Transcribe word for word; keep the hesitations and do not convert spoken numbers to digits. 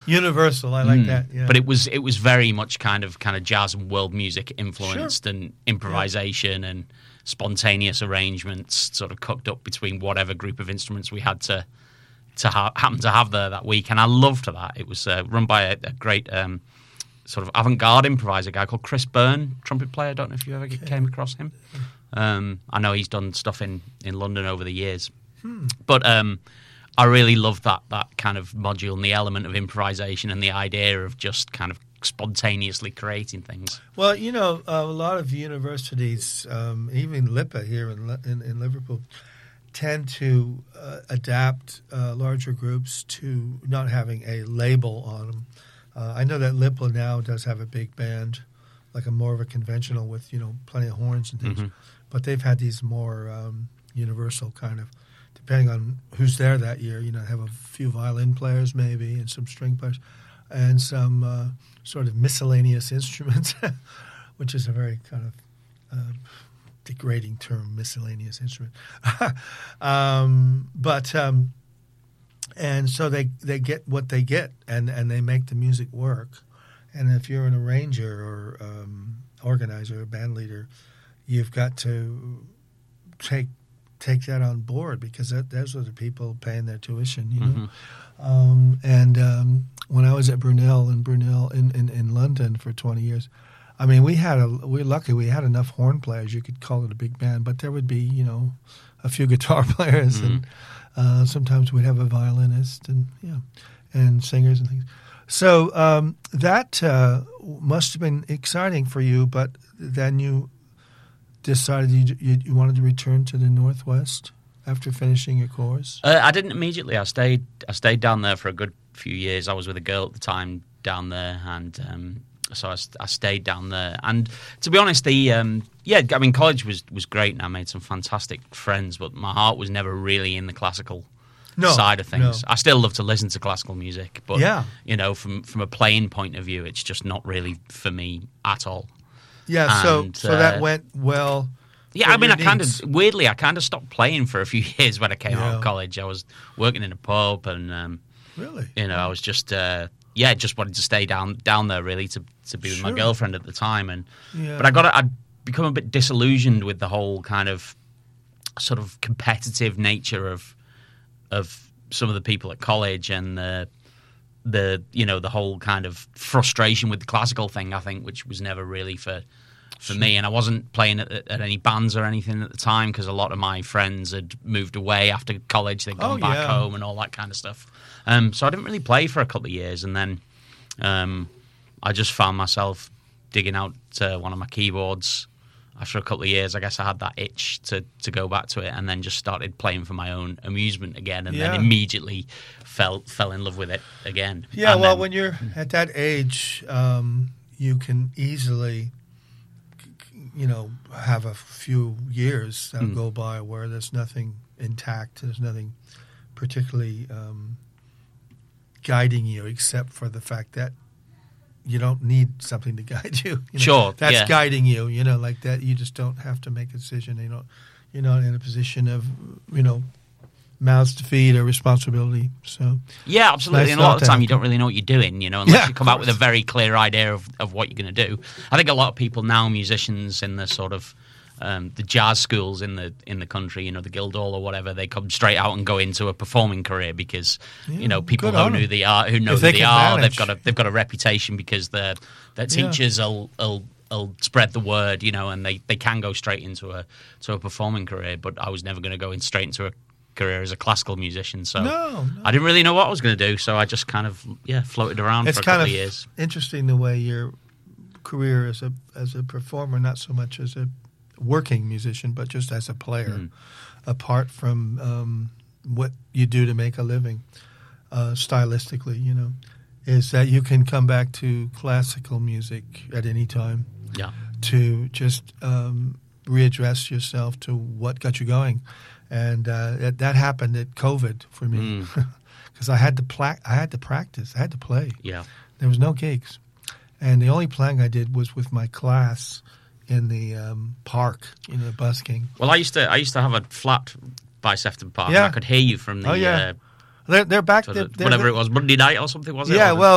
Universal, I like mm. that. Yeah. But it was it was very much kind of kind of jazz and world music influenced, Sure. and improvisation yeah. and spontaneous arrangements, sort of cooked up between whatever group of instruments we had to to ha- happen to have there that week. And I loved that. It was uh, run by a, a great um, sort of avant-garde improviser guy called Chris Byrne, trumpet player. I don't know if you ever okay. came across him. Um, I know he's done stuff in, in London over the years. Hmm. But um, I really loved that that kind of module and the element of improvisation and the idea of just kind of spontaneously creating things. Well, you know, uh, a lot of universities, um, even LIPA here in, in, in Liverpool, tend to uh, adapt uh, larger groups to not having a label on them. Uh, I know that LIPA now does have a big band, like a more of a conventional with, you know, plenty of horns and things. Mm-hmm. But they've had these more um, universal kind of, depending on who's there that year, you know, have a few violin players maybe and some string players and some uh, sort of miscellaneous instruments, which is a very kind of uh, degrading term, miscellaneous instrument. um, but um, and so they, they get what they get, and, and they make the music work. And if you're an arranger or um, organizer or band leader, you've got to take take that on board, because that, those are the people paying their tuition, you know. Mm-hmm. Um, and um, when I was at Brunel in Brunel in, in, in London for twenty years, I mean, we had a we were lucky we had enough horn players. You could call it a big band, but there would be, you know, a few guitar players, mm-hmm. and uh, sometimes we'd have a violinist, and yeah, and singers and things. So um, that uh, must have been exciting for you, but then you decided you, you, you wanted to return to the Northwest after finishing your course? Uh, I didn't immediately. I stayed I stayed down there for a good few years. I was with a girl at the time down there, and um, so I, I stayed down there. And to be honest, the um, yeah, I mean, college was, was great, and I made some fantastic friends, but my heart was never really in the classical No, side of things. No. I still love to listen to classical music, but yeah. you know, from from a playing point of view, it's just not really for me at all. Yeah, and, so so uh, that went well. Yeah, I mean, I kind of weirdly, I kind of stopped playing for a few years when I came yeah. out of college. I was working in a pub, and um, really, you know, I was just uh, yeah, just wanted to stay down down there really to to be with sure. my girlfriend at the time, and yeah. but I got I'd become a bit disillusioned with the whole kind of sort of competitive nature of. of some of the people at college, and the the you know the whole kind of frustration with the classical thing, I think, which was never really for for sure. me. And I wasn't playing at, at any bands or anything at the time, because a lot of my friends had moved away after college. They'd gone oh, back yeah. home and all that kind of stuff. Um, so I didn't really play for a couple of years, and then um, I just found myself digging out uh, one of my keyboards. After a couple of years, I guess I had that itch to, to go back to it, and then just started playing for my own amusement again, and yeah. then immediately fell fell in love with it again. Yeah, and well, then, when you're at that age, um, you can easily, you know, have a few years that mm. go by where there's nothing intact, there's nothing particularly um, guiding you, except for the fact that you don't need something to guide you. you know? Sure, that's yeah. guiding you. You know, like that. You just don't have to make a decision. You know, you're not in a position of, you know, mouths to feed or responsibility. So yeah, absolutely. Nice and a lot of the time, happen. you don't really know what you're doing. You know, unless yeah, you come out with a very clear idea of, of what you're going to do. I think a lot of people now, musicians in the sort of um, the jazz schools in the in the country, you know, the Guildhall or whatever, they come straight out and go into a performing career because yeah, you know people know who they are, who know if who they, they, they are. manage. They've got a they've got a reputation because their their teachers yeah. will, will will spread the word, you know, and they, they can go straight into a to a performing career. But I was never going to go in straight into a career as a classical musician, so no, no. I didn't really know what I was going to do. So I just kind of yeah floated around it's for a couple kind of years. Interesting the way your career as a as a performer, not so much as a working musician, but just as a player, mm. apart from um, what you do to make a living, uh, stylistically, you know, is that you can come back to classical music at any time. Yeah. To just um, readdress yourself to what got you going, and uh, that, that happened at COVID for me because mm. I had to pla- I had to practice, I had to play. Yeah. There was no gigs, and the only playing I did was with my class in the um, park, you know, busking. Well, I used to I used to have a flat by Sefton Park, yeah. and I could hear you from the oh, yeah. uh, they're they're back sort they're, of they're, whatever they're, it was, Monday night or something, was it? Yeah, or well,